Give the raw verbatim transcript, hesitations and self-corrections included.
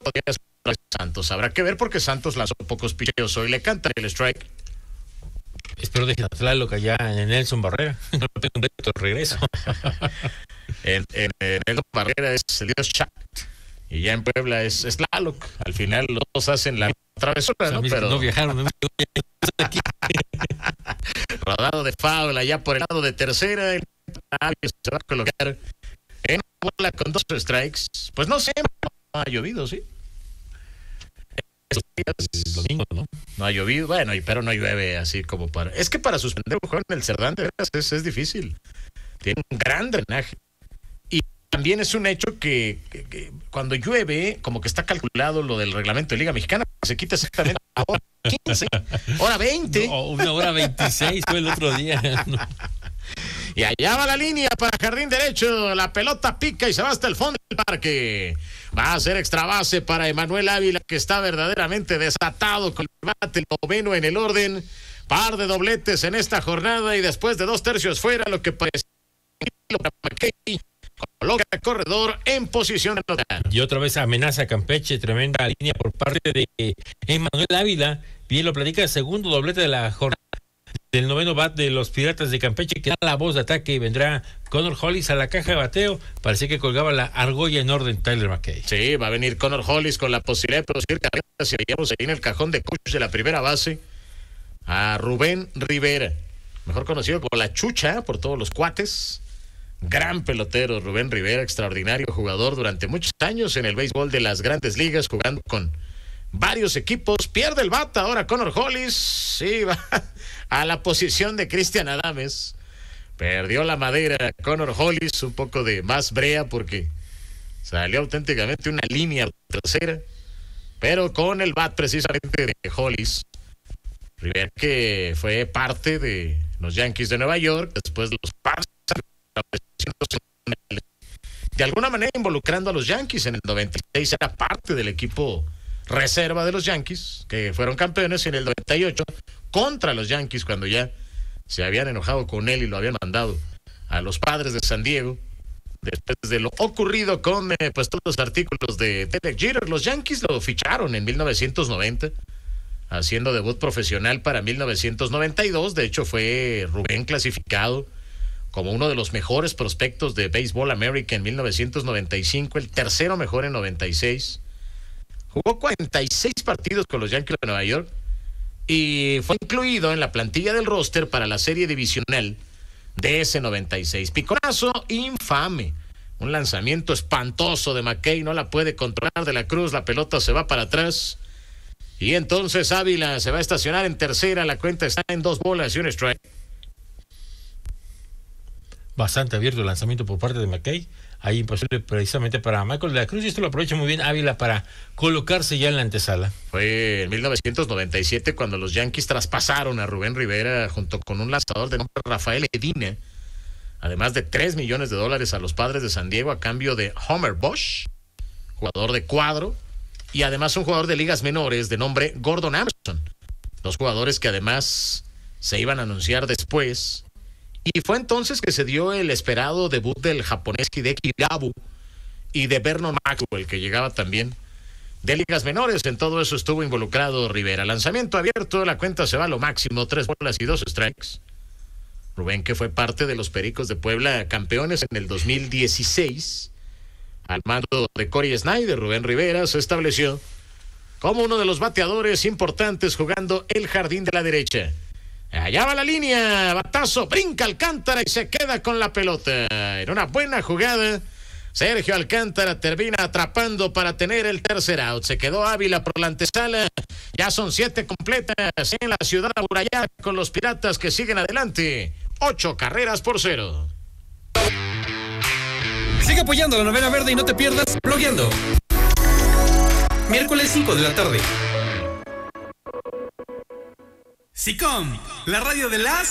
podría ser Santos. Habrá que ver porque Santos lanzó pocos picheos hoy. Le canta el strike. Espero dejen a Tlaloc allá en Nelson Barrera. No tengo un reto de regreso. en, en, en Nelson Barrera es el dios Chat. Y ya en Puebla es, es Tlaloc. Al final los dos hacen la travesura, o sea, ¿no? Pero... no viajaron. No aquí. Rodado de foul allá por el lado de tercera. El se va a colocar en bola con dos strikes. Pues no sé, no ha llovido, ¿sí? El domingo, ¿no? No ha llovido, bueno, pero no llueve así como para... Es que para suspender un juego en el Cerdán de veras es, es difícil. Tiene un gran drenaje. Y también es un hecho que, que, que cuando llueve, como que está calculado lo del reglamento de Liga Mexicana, se quita exactamente a hora quince, hora veinte. No, una hora veintiséis fue el otro día. No. Y allá va la línea para jardín derecho. La pelota pica y se va hasta el fondo del parque. Va a ser extra base para Emanuel Ávila, que está verdaderamente desatado con el bate, el noveno en el orden. Par de dobletes en esta jornada y después de dos tercios fuera, lo que parece McKay coloca al corredor en posición de anotar. Y otra vez amenaza a Campeche, tremenda línea por parte de Emanuel Ávila. Bien lo platica, el segundo doblete de la jornada del noveno bat de los Piratas de Campeche, que da la voz de ataque y vendrá Connor Hollis a la caja de bateo. Parecía que colgaba la argolla en orden Tyler McKay. Sí, va a venir Connor Hollis con la posibilidad de producir carreras y veíamos ahí en el cajón de coach de la primera base a Rubén Rivera, mejor conocido como La Chucha por todos los cuates. Gran pelotero Rubén Rivera, extraordinario jugador durante muchos años en el béisbol de las grandes ligas, jugando con varios equipos. Pierde el bata ahora Connor Hollis, sí, va a la posición de Cristian Adames. Perdió la madera Connor Hollis, un poco de más brea porque salió auténticamente una línea tercera, pero con el bat precisamente de Hollis. Rivera, que fue parte de los Yankees de Nueva York, después los Pats, de alguna manera involucrando a los Yankees en el noventa y seis, era parte del equipo reserva de los Yankees, que fueron campeones en el noventa y ocho contra los Yankees cuando ya se habían enojado con él y lo habían mandado a los Padres de San Diego. Después de lo ocurrido con eh, pues todos los artículos de Derek Jeter, los Yankees lo ficharon en mil novecientos noventa, haciendo debut profesional para mil novecientos noventa y dos. De hecho, fue Rubén clasificado como uno de los mejores prospectos de Baseball America en mil novecientos noventa y cinco, el tercero mejor en noventa y seis. Jugó cuarenta y seis partidos con los Yankees de Nueva York y fue incluido en la plantilla del roster para la serie divisional de ese noventa y seis. Piconazo infame, un lanzamiento espantoso de McKay, no la puede controlar de la Cruz, la pelota se va para atrás y entonces Ávila se va a estacionar en tercera, la cuenta está en dos bolas y un strike. Bastante abierto el lanzamiento por parte de McKay, ahí imposible precisamente para Michael de la Cruz, y esto lo aprovecha muy bien Ávila para colocarse ya en la antesala. Fue en mil novecientos noventa y siete cuando los Yankees traspasaron a Rubén Rivera junto con un lanzador de nombre Rafael Edina, además de tres millones de dólares a los Padres de San Diego a cambio de Homer Bosch, jugador de cuadro, y además un jugador de ligas menores de nombre Gordon Amerson, dos jugadores que además se iban a anunciar después. Y fue entonces que se dio el esperado debut del japonés Hideki Gabu y de Vernon Maxwell, que llegaba también de ligas menores. En todo eso estuvo involucrado Rivera. Lanzamiento abierto, la cuenta se va a lo máximo, tres bolas y dos strikes. Rubén, que fue parte de los Pericos de Puebla, campeones en el dos mil dieciséis, al mando de Corey Snyder, Rubén Rivera se estableció como uno de los bateadores importantes jugando el jardín de la derecha. Allá va la línea, batazo, brinca Alcántara y se queda con la pelota. En una buena jugada, Sergio Alcántara termina atrapando para tener el tercer out. Se quedó Ávila por la antesala. Ya son siete completas en la ciudad amurallada con los Piratas que siguen adelante. Ocho carreras por cero. Sigue apoyando la novena verde y no te pierdas Blogueando. Miércoles cinco de la tarde. SICOM, la radio de las